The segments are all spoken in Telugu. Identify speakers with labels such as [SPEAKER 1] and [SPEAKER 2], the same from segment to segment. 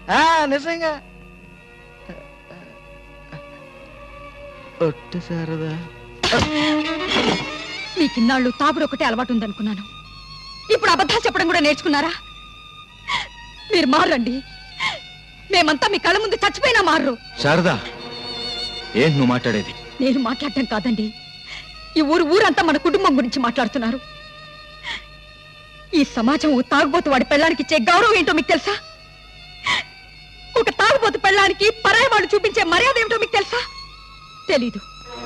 [SPEAKER 1] నిజంగా ఒట్టి శారదా.
[SPEAKER 2] మీకిన్నాళ్ళు తాగుడు ఒకటే అలవాటు ఉందనుకున్నాను. ఇప్పుడు అబద్ధాలు చెప్పడం కూడా నేర్చుకున్నారా? మీరు మారండి. మేమంతా మీ కళ్ళ ముందు చచ్చిపోయినా మారు.
[SPEAKER 1] శారదా, ఏంటి నువ్వు మాట్లాడేది?
[SPEAKER 2] నేను మాట్లాడటం కాదండి, ఈ ఊరంతా మన కుటుంబం గురించి మాట్లాడుతున్నారు. ఈ సమాజం ఓ తాగుబోతు వాడి పెళ్ళానికి ఇచ్చే గౌరవం ఏంటో మీకు తెలుసా? ఒక తాగుబోతు పెళ్ళానికి పరాయి వాళ్ళు చూపించే మర్యాద ఏమిటో మీకు తెలుసా? తెలీదు.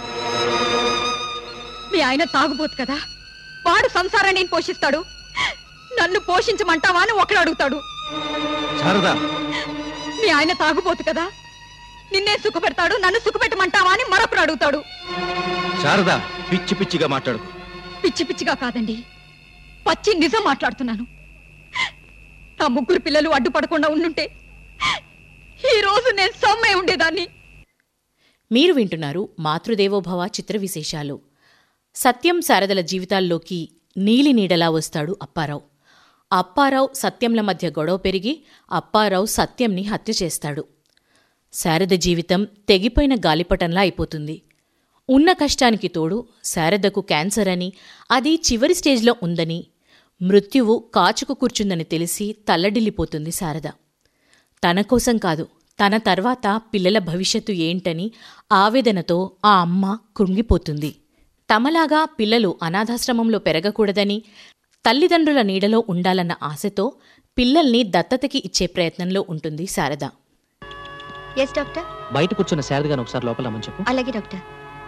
[SPEAKER 2] మీ ఆయన తాగుబోతు కదా, వాడు సంసారాన్ని నేను పోషిస్తాడు, నన్ను పోషించమంటావా అని ఒకడు అడుగుతాడు.
[SPEAKER 1] శారదా,
[SPEAKER 2] మీ ఆయన తాగుబోతు కదా, నిన్నే సుఖపెడతాడు, నన్ను సుఖపెట్టమంటావా అని మరొకడు అడుగుతాడు.
[SPEAKER 1] శారదా, పిచ్చి పిచ్చిగా మాట్లాడు.
[SPEAKER 2] పిచ్చి పిచ్చిగా కాదండి, పచ్చి నిజం మాట్లాడుతున్నాను. నా ముగ్గురు పిల్లలు అడ్డుపడకుండా ఉండుంటే ఈ రోజు నేను సమ్మె ఉండేదాన్ని.
[SPEAKER 3] మీరు వింటున్నారు మాతృదేవోభవ చిత్ర విశేషాలు. సత్యం శారదల జీవితాల్లోకి నీలి నీడలా వస్తాడు అప్పారావు. అప్పారావు సత్యంల మధ్య గొడవ పెరిగి అప్పారావు సత్యంని హత్య చేస్తాడు. శారద జీవితం తెగిపోయిన గాలిపటంలా అయిపోతుంది. ఉన్న కష్టానికి తోడు శారదకు క్యాన్సర్ అని, అది చివరి స్టేజ్లో ఉందని, మృత్యువు కాచుకు కూర్చుందని తెలిసి తల్లడిల్లిపోతుంది శారద. తన కోసం కాదు, తన తర్వాత పిల్లల భవిష్యత్తు ఏంటని ఆవేదనతో ఆ అమ్మ కృంగిపోతుంది. తమలాగా పిల్లలు అనాథాశ్రమంలో పెరగకూడదని, తల్లిదండ్రుల నీడలో ఉండాలన్న ఆశతో పిల్లల్ని దత్తతకి ఇచ్చే ప్రయత్నంలో ఉంటుంది శారద.
[SPEAKER 4] Yes doctor.
[SPEAKER 5] బయట కూర్చున్న శారదగాను ఒకసారి లోపల రమ్మని చెప్పు.
[SPEAKER 4] అలాగే డాక్టర్.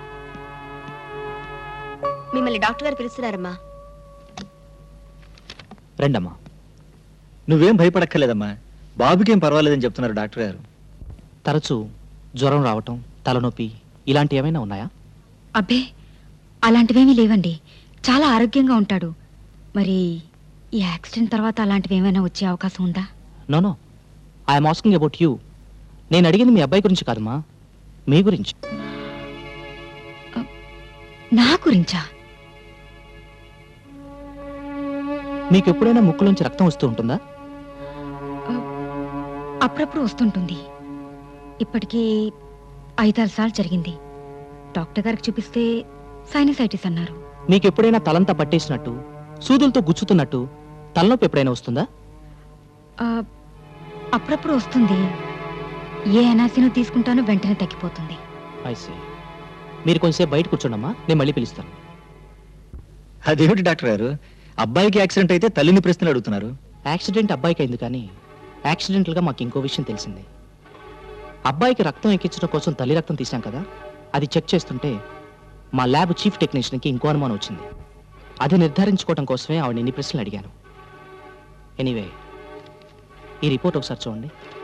[SPEAKER 4] మిమ్మల్ని డాక్టర్ గారు పిలుస్తున్నారమ్మా.
[SPEAKER 5] రండమ్మా.
[SPEAKER 6] నువ్వేం భయపడక్కర్లేదమ్మా, బాబుకేం పర్వాలేదని చెప్తున్నారు డాక్టర్ గారు.
[SPEAKER 5] తరచూ జ్వరం రావటం, తలనొప్పి ఇలాంటి ఏమైనా ఉన్నాయా?
[SPEAKER 2] అబ్బే, అలాంటివేమీ లేవండి, చాలా ఆరోగ్యంగా ఉంటాడు. మరి ఈ యాక్సిడెంట్ తర్వాత అలాంటివి ఏమైనా వచ్చే అవకాశం ఉందా?
[SPEAKER 5] No, I'm asking about you. నేను అడిగింది మీ అబ్బాయి గురించి కాదమ్మా, మీ గురించి.
[SPEAKER 2] నా గురించా?
[SPEAKER 5] మీకు ఎప్పుడైనా ముక్కులోంచి రక్తం వస్తూ ఉంటుందా?
[SPEAKER 2] అప్పుడప్పుడు వస్తుంటుంది. ఇప్పటికీ 5-6 సార్లు జరిగింది. డాక్టర్ గారికి చూపిస్తే సైనసైటిస్ అన్నారు.
[SPEAKER 5] మీకు ఎప్పుడైనా తలంతా పట్టేసినట్టు, సూదులతో గుచ్చుతున్నట్టు తలనొప్పి ఎప్పుడైనా వస్తుందా?
[SPEAKER 2] అప్పుడప్పుడు వస్తుంది. ఏ ఎనాసినో తీసుకుంటానో వెంటనే తగ్గిపోతుంది.
[SPEAKER 5] ఐసీ. మీరు కొంచెంసేపు బయట కూర్చోండమ్మా, నేను మళ్ళీ పిలుస్తాను.
[SPEAKER 6] అదేమిటి డాక్టర్ గారు, అబ్బాయికి యాక్సిడెంట్ అయితే తల్లిని ప్రశ్నలు అడుగుతున్నారు?
[SPEAKER 5] యాక్సిడెంట్ అబ్బాయికి అయింది, కానీ యాక్సిడెంటల్గా మాకు ఇంకో విషయం తెలిసింది. అబ్బాయికి రక్తం ఎక్కించడం కోసం తల్లి రక్తం తీశాం కదా, అది చెక్ చేస్తుంటే మా ల్యాబ్ చీఫ్ టెక్నీషియన్కి ఇంకో అనుమానం వచ్చింది. అది నిర్ధారించుకోవడం కోసమే ఆవిడ ఇన్ని ప్రశ్నలు అడిగాను. ఎనీవే, ఈ రిపోర్ట్ ఒకసారి చూడండి.